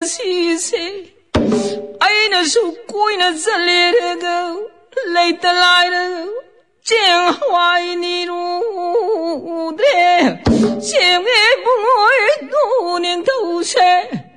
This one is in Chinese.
西西，爱那首归那这里的歌，来得来的，真怀你如的，心爱不爱多年头些。